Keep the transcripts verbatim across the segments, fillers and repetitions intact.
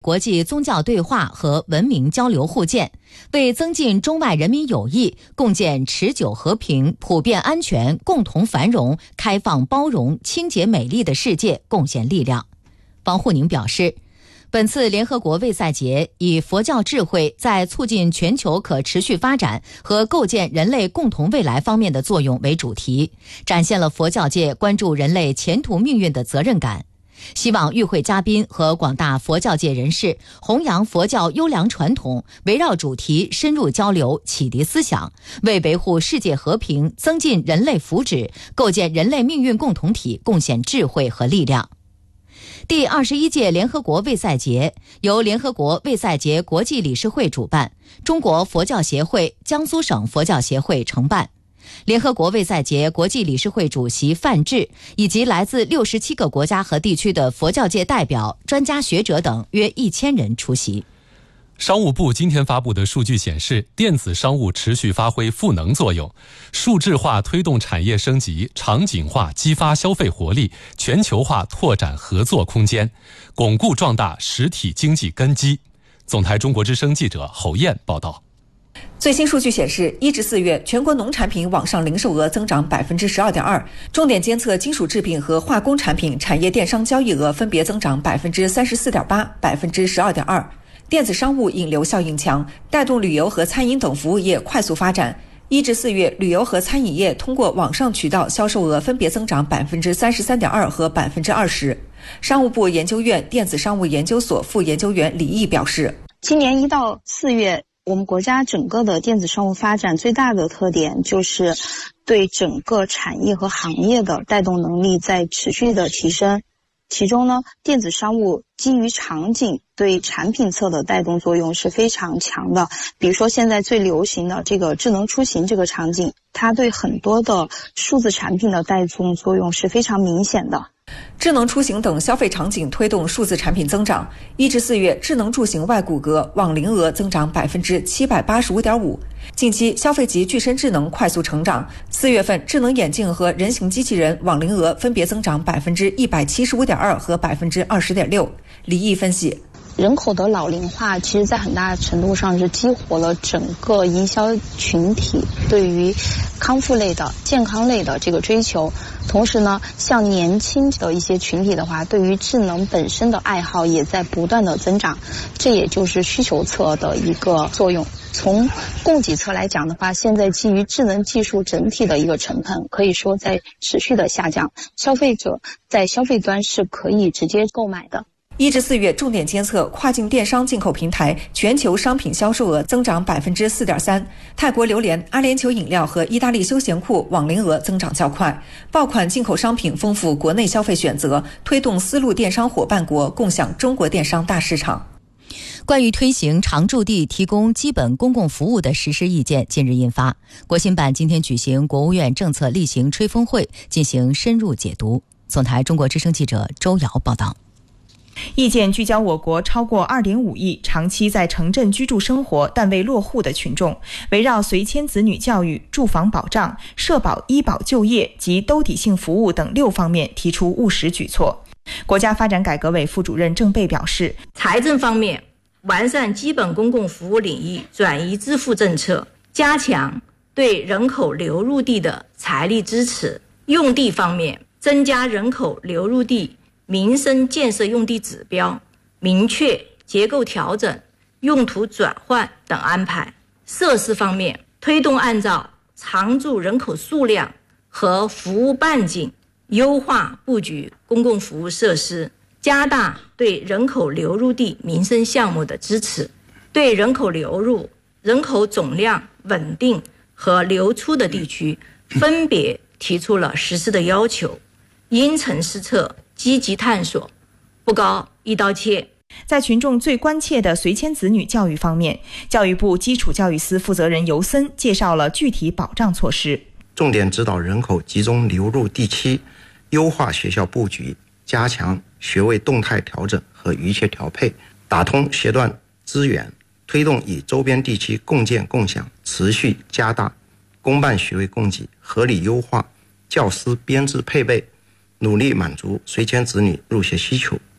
国际宗教对话和文明交流互鉴，为增进中外人民友谊，共建持久和平、普遍安全、共同繁荣、开放包容、清洁美丽的世界贡献力量。王沪宁表示，本次联合国卫赛节以佛教智慧在促进全球可持续发展和构建人类共同未来方面的作用为主题，展现了佛教界关注人类前途命运的责任感。希望与会嘉宾和广大佛教界人士弘扬佛教优良传统，围绕主题深入交流，启迪思想，为维护世界和平、增进人类福祉、构建人类命运共同体贡献智慧和力量。第二十一届联合国卫赛节由联合国卫赛节国际理事会主办，中国佛教协会、江苏省佛教协会承办。联合国卫赛节国际理事会主席范志以及来自六十七个国家和地区的佛教界代表、专家学者等约一千人出席。 商务部今天发布的数据显示，电子商务持续发挥赋能作用，数字化推动产业升级，场景化激发消费活力，全球化拓展合作空间，巩固壮大实体经济根基。总台中国之声记者侯燕报道。 最新数据显示，一至四月全国农产品网上零售额增长 百分之十二点二， 重点监测金属制品和化工产品产业电商交易额分别增长 百分之三十四点八、百分之十二点二。电子商务引流效应强，带动旅游和餐饮等服务业快速发展。一至四月，旅游和餐饮业通过网上渠道销售额分别增长 百分之三十三点二 和 百分之二十。商务部研究院电子商务研究所副研究员李毅表示， 今年一到四月，我们国家整个的电子商务发展最大的特点就是对整个产业和行业的带动能力在持续的提升。其中呢，电子商务基于场景对产品侧的带动作用是非常强的。比如说现在最流行的这个智能出行这个场景，它对很多的数字产品的带动作用是非常明显的。 智能出行等消费场景推动数字产品增长。一至四月，智能出行外骨骼网龄额增长 百分之七百八十五点五。近期消费级具身智能快速成长，四月份智能眼镜和人形机器人网龄额分别增长 百分之一百七十五点二 和 百分之二十点六。李毅分析， 人口的老龄化其实在很大程度上是激活了整个营销群体对于康复类的、健康类的这个追求。同时呢，像年轻的一些群体的话，对于智能本身的爱好也在不断的增长，这也就是需求侧的一个作用。从供给侧来讲的话，现在基于智能技术整体的一个成本可以说在持续的下降，消费者在消费端是可以直接购买的。 一至四月，重点监测跨境电商进口平台全球商品销售额增长 百分之四点三， 泰国榴莲、阿联酋饮料和意大利休闲裤网龄额增长较快。爆款进口商品丰富国内消费选择，推动丝路电商伙伴国共享中国电商大市场。 关于推行常住地提供基本公共服务的实施意见近日印发，国新办今天举行国务院政策例行吹风会，进行深入解读。总台中国之声记者周瑶报道。 意见聚焦我国超过 二点五亿长期在城镇居住生活但未落户的群众，围绕随迁子女教育、住房保障、社保、医保、就业及兜底性服务等六方面提出务实举措。国家发展改革委副主任郑贝表示， 财政方面完善基本公共服务领域转移支付政策，加强对人口流入地的财力支持；用地方面增加人口流入地民生建设用地指标，明确结构调整、用途转换等安排；设施方面推动按照常住人口数量和服务半径优化布局公共服务设施，加大对人口流入地民生项目的支持，对人口流入、人口总量稳定和流出的地区分别提出了实施的要求，因城施策，积极探索，不搞一刀切。 在群众最关切的随迁子女教育方面，教育部基础教育司负责人尤森介绍了具体保障措施， 重点指导人口集中流入地区，优化学校布局，加强学位动态调整和预切调配，打通学段资源，推动与周边地区共建共享，持续加大公办学位供给，合理优化教师编制配备，努力满足随迁子女入学需求。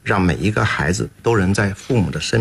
让每一个孩子都能在父母的身